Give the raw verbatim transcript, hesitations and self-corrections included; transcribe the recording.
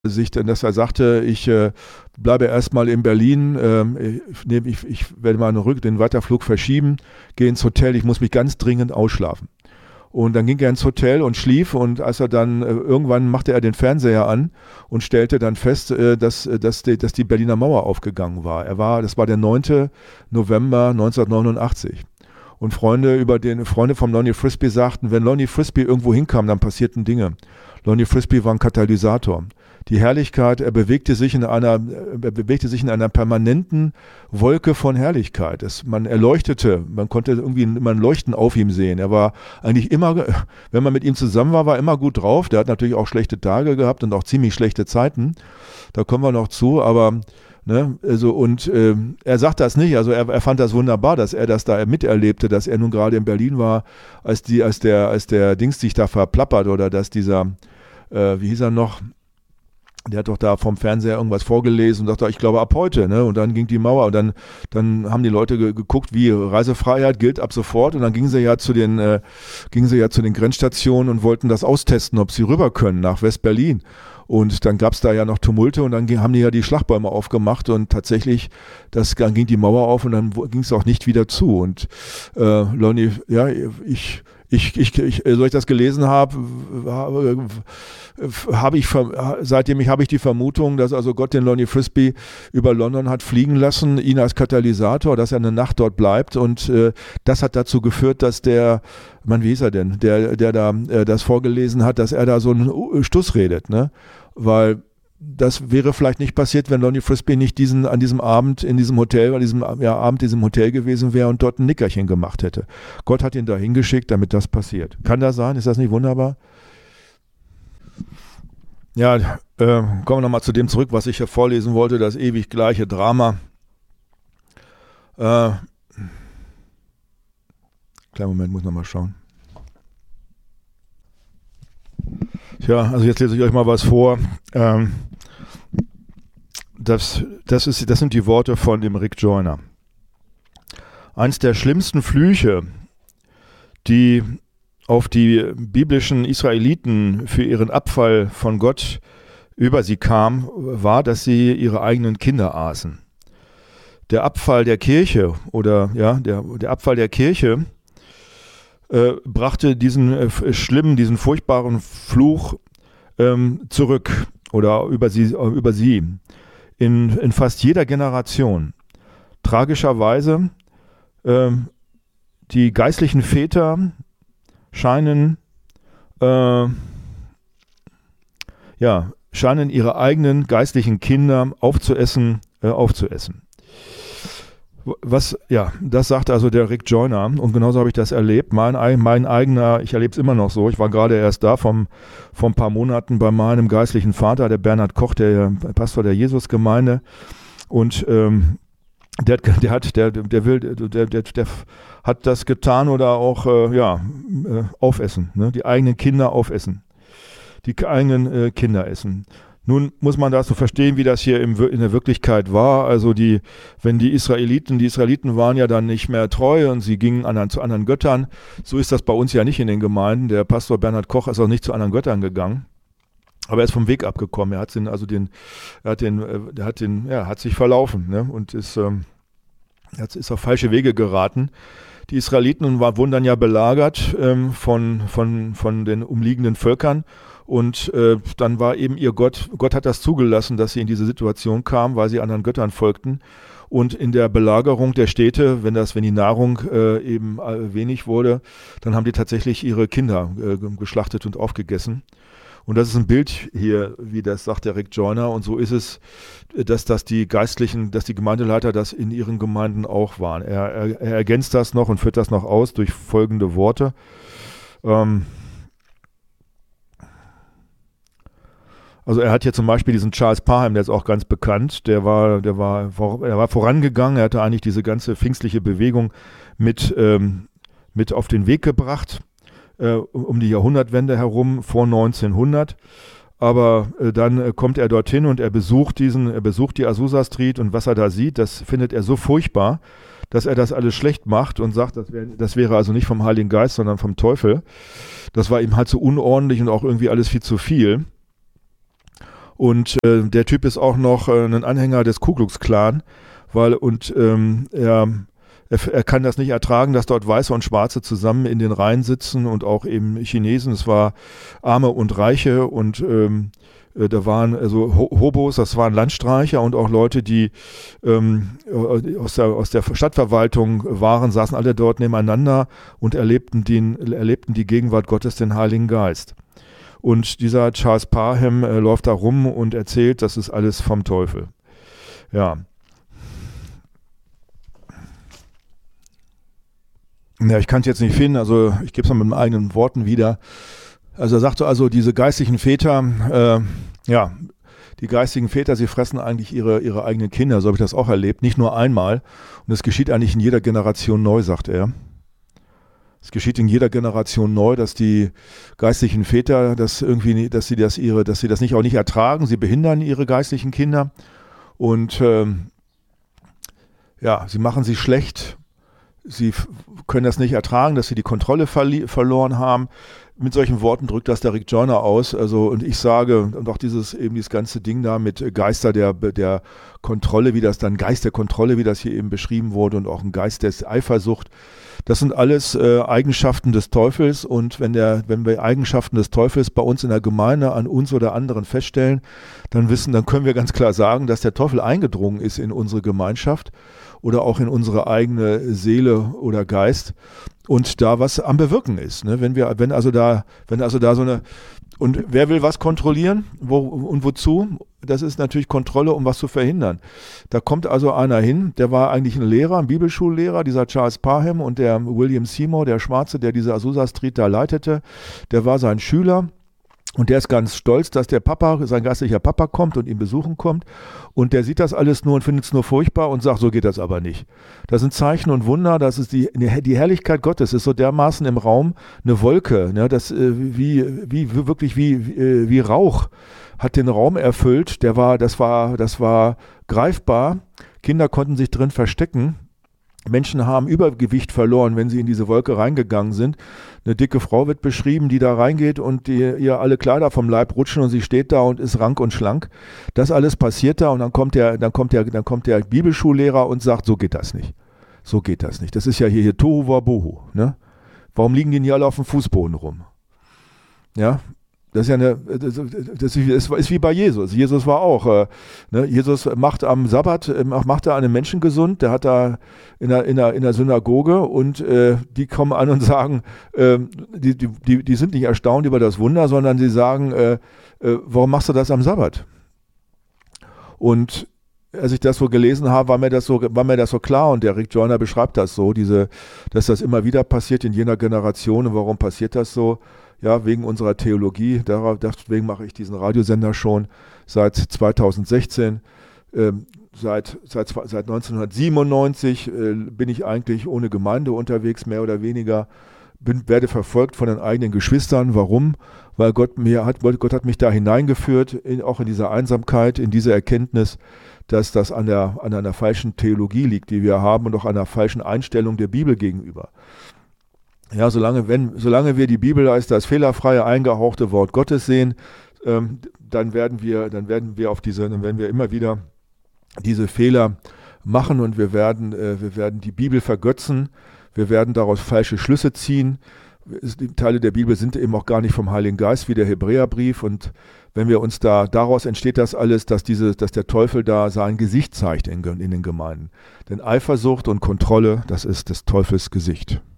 sich, dass er sagte, ich äh, bleibe erstmal in Berlin, äh, ich, ich, ich werde mal den Weiterflug verschieben, gehe ins Hotel, ich muss mich ganz dringend ausschlafen. Und dann ging er ins Hotel und schlief, und als er dann, äh, irgendwann machte er den Fernseher an und stellte dann fest, äh, dass, dass, die, dass die Berliner Mauer aufgegangen war. Er war, das war der neunte November neunzehnhundertneunundachtzig. Und Freunde über den, Freunde von Lonnie Frisbee sagten, wenn Lonnie Frisbee irgendwo hinkam, dann passierten Dinge. Lonnie Frisbee war ein Katalysator. Die Herrlichkeit, er bewegte sich in einer, er bewegte sich in einer permanenten Wolke von Herrlichkeit. Es, man erleuchtete, man konnte irgendwie immer ein Leuchten auf ihm sehen. Er war eigentlich immer, wenn man mit ihm zusammen war, war immer gut drauf. Der hat natürlich auch schlechte Tage gehabt und auch ziemlich schlechte Zeiten. Da kommen wir noch zu, aber ne, also und äh, er sagt das nicht. Also er, er fand das wunderbar, dass er das da miterlebte, dass er nun gerade in Berlin war, als die, als der, als der Dings sich da verplappert, oder dass dieser, äh, wie hieß er noch? Der hat doch da vom Fernseher irgendwas vorgelesen und dachte, ich glaube ab heute, ne? Und dann ging die Mauer, und dann, dann haben die Leute ge- geguckt, wie Reisefreiheit gilt ab sofort, und dann gingen sie ja zu den, äh, gingen sie ja zu den Grenzstationen und wollten das austesten, ob sie rüber können nach West-Berlin. Und dann gab es da ja noch Tumulte, und dann ging, haben die ja die Schlagbäume aufgemacht, und tatsächlich, das, dann ging die Mauer auf, und dann ging es auch nicht wieder zu. Und äh, Lonnie, ja, ich Ich, ich, ich, so ich das gelesen habe, habe ich, seitdem ich, habe ich die Vermutung, dass also Gott den Lonnie Frisbee über London hat fliegen lassen, ihn als Katalysator, dass er eine Nacht dort bleibt, und äh, das hat dazu geführt, dass der, Mann, wie hieß er denn, der, der da äh, das vorgelesen hat, dass er da so einen Stuss redet, ne, weil das wäre vielleicht nicht passiert, wenn Lonnie Frisbee nicht diesen, an diesem Abend in diesem Hotel, an diesem ja, Abend in diesem Hotel gewesen wäre und dort ein Nickerchen gemacht hätte. Gott hat ihn da hingeschickt, damit das passiert. Kann das sein? Ist das nicht wunderbar? Ja, äh, kommen wir nochmal zu dem zurück, was ich hier vorlesen wollte, das ewig gleiche Drama. Äh, kleinen Moment, muss nochmal schauen. Tja, also jetzt lese ich euch mal was vor. Ähm, das, das, ist, das sind die Worte von dem Rick Joyner. Eins der schlimmsten Flüche, die auf die biblischen Israeliten für ihren Abfall von Gott über sie kam, war, dass sie ihre eigenen Kinder aßen. Der Abfall der Kirche oder ja, der, der Abfall der Kirche äh, brachte diesen äh, schlimmen, diesen furchtbaren Fluch ähm, zurück oder über sie, äh, über sie in, in fast jeder Generation. Tragischerweise äh, die geistlichen Väter scheinen äh, ja, scheinen ihre eigenen geistlichen Kinder aufzuessen, äh, aufzuessen. Was, ja, das sagt also der Rick Joyner, und genauso habe ich das erlebt. Mein, mein eigener, ich erlebe es immer noch so, ich war gerade erst da vom, vor ein paar Monaten bei meinem geistlichen Vater, der Bernhard Koch, der Pastor der Jesusgemeinde, und ähm, der, der hat, der, der will, der, der, der hat das getan oder auch, äh, ja, äh, aufessen, ne? Die eigenen Kinder aufessen, die eigenen äh, Kinder essen. Nun muss man das so verstehen, wie das hier im, in der Wirklichkeit war. Also die, wenn die Israeliten, die Israeliten waren ja dann nicht mehr treu und sie gingen an, zu anderen Göttern. So ist das bei uns ja nicht in den Gemeinden. Der Pastor Bernhard Koch ist auch nicht zu anderen Göttern gegangen. Aber er ist vom Weg abgekommen. Er hat den, also den, er hat den, er hat den, ja, hat sich verlaufen, ne? Und ist, ähm, ist auf falsche Wege geraten. Die Israeliten war, wurden dann ja belagert ähm, von, von, von den umliegenden Völkern. Und äh, dann war eben ihr Gott, Gott hat das zugelassen, dass sie in diese Situation kamen, weil sie anderen Göttern folgten. Und in der Belagerung der Städte, wenn das, wenn die Nahrung äh, eben äh, wenig wurde, dann haben die tatsächlich ihre Kinder äh, geschlachtet und aufgegessen. Und das ist ein Bild hier, wie das sagt der Rick Joyner. Und so ist es, dass das die Geistlichen, dass die Gemeindeleiter das in ihren Gemeinden auch waren. Er, er, er ergänzt das noch und führt das noch aus durch folgende Worte. Ähm, Also er hat hier zum Beispiel diesen Charles Parham, der ist auch ganz bekannt, der war, der war, er war vorangegangen, er hatte eigentlich diese ganze pfingstliche Bewegung mit, ähm, mit auf den Weg gebracht, äh, um die Jahrhundertwende herum, vor neunzehnhundert. Aber äh, dann äh, kommt er dorthin und er besucht diesen, er besucht die Azusa Street, und was er da sieht, das findet er so furchtbar, dass er das alles schlecht macht und sagt, das, wär, das wäre also nicht vom Heiligen Geist, sondern vom Teufel. Das war ihm halt so unordentlich und auch irgendwie alles viel zu viel. Und äh, der Typ ist auch noch äh, ein Anhänger des Ku Klux Klan, weil und ähm, er, er, er kann das nicht ertragen, dass dort Weiße und Schwarze zusammen in den Reihen sitzen und auch eben Chinesen. Es war Arme und Reiche und ähm, äh, da waren also Ho- Hobos, das waren Landstreicher und auch Leute, die ähm, aus, der, aus der Stadtverwaltung waren, saßen alle dort nebeneinander und erlebten, den, erlebten die Gegenwart Gottes, den Heiligen Geist. Und dieser Charles Parham äh, läuft da rum und erzählt, das ist alles vom Teufel. Ja. Ja, ich kann es jetzt nicht finden, also ich gebe es mal mit meinen eigenen Worten wieder. Also er sagte also, diese geistlichen Väter, äh, ja, die geistigen Väter, sie fressen eigentlich ihre, ihre eigenen Kinder, so habe ich das auch erlebt, nicht nur einmal. Und es geschieht eigentlich in jeder Generation neu, sagt er. Es geschieht in jeder Generation neu, dass die geistlichen Väter das irgendwie, dass sie das ihre, dass sie das nicht auch nicht ertragen. Sie behindern ihre geistlichen Kinder und ähm, ja, sie machen sie schlecht. Sie f- können das nicht ertragen, dass sie die Kontrolle verli- verloren haben. Mit solchen Worten drückt das der Rick Joyner aus. Also und ich sage und auch dieses eben dieses ganze Ding da mit Geister der der Kontrolle, wie das dann Geist der Kontrolle, wie das hier eben beschrieben wurde und auch ein Geist der Eifersucht. Das sind alles äh, Eigenschaften des Teufels und wenn, der, wenn wir Eigenschaften des Teufels bei uns in der Gemeinde an uns oder anderen feststellen, dann wissen, dann können wir ganz klar sagen, dass der Teufel eingedrungen ist in unsere Gemeinschaft oder auch in unsere eigene Seele oder Geist und da was am Bewirken ist. Ne? Wenn wir, wenn also da, wenn also da so eine und wer will was kontrollieren Wo, und wozu? Das ist natürlich Kontrolle, um was zu verhindern. Da kommt also einer hin, der war eigentlich ein Lehrer, ein Bibelschullehrer, dieser Charles Parham und der William Seymour, der Schwarze, der diese Azusa Street da leitete, der war sein Schüler. Und der ist ganz stolz, dass der Papa, sein geistlicher Papa kommt und ihn besuchen kommt. Und der sieht das alles nur und findet es nur furchtbar und sagt, so geht das aber nicht. Das sind Zeichen und Wunder, das ist die, die Herrlichkeit Gottes, ist so dermaßen im Raum eine Wolke, ne, das äh, wie, wie, wie wirklich wie, wie, wie Rauch hat den Raum erfüllt. Der war, das war, das war greifbar. Kinder konnten sich drin verstecken. Menschen haben Übergewicht verloren, wenn sie in diese Wolke reingegangen sind. Eine dicke Frau wird beschrieben, die da reingeht und die, ihr alle Kleider vom Leib rutschen und sie steht da und ist rank und schlank. Das alles passiert da und dann kommt der, dann kommt der, dann kommt der Bibelschullehrer und sagt, so geht das nicht. So geht das nicht. Das ist ja hier, hier Tohu Wabohu, ne? Warum liegen die nicht alle auf dem Fußboden rum? Ja, das ist ja eine, das ist wie bei Jesus. Jesus war auch, äh, ne? Jesus macht am Sabbat, äh, macht er einen Menschen gesund, der hat da in der, in der, in der Synagoge und äh, die kommen an und sagen, äh, die, die, die sind nicht erstaunt über das Wunder, sondern sie sagen, äh, äh, warum machst du das am Sabbat? Und als ich das so gelesen habe, war mir das so, war mir das so klar und der Rick Joyner beschreibt das so, diese, dass das immer wieder passiert in jener Generation und warum passiert das so? Ja, wegen unserer Theologie, darauf, deswegen mache ich diesen Radiosender schon seit zweitausendsechzehn. Ähm, seit, seit, seit neunzehnhundertsiebenundneunzig äh, bin ich eigentlich ohne Gemeinde unterwegs, mehr oder weniger. Bin, werde verfolgt von den eigenen Geschwistern. Warum? Weil Gott mir hat, Gott hat mich da hineingeführt, in, auch in diese Einsamkeit, in diese Erkenntnis, dass das an, der, an einer falschen Theologie liegt, die wir haben und auch an einer falschen Einstellung der Bibel gegenüber. Ja, solange, wenn, solange wir die Bibel als das fehlerfreie, eingehauchte Wort Gottes sehen, ähm, dann werden wir, dann werden wir auf diese, dann werden wir immer wieder diese Fehler machen und wir werden, äh, wir werden die Bibel vergötzen, wir werden daraus falsche Schlüsse ziehen. Die Teile der Bibel sind eben auch gar nicht vom Heiligen Geist, wie der Hebräerbrief. Und wenn wir uns da, daraus entsteht das alles, dass diese, dass der Teufel da sein Gesicht zeigt in, in den Gemeinden. Denn Eifersucht und Kontrolle, das ist des Teufels Gesicht.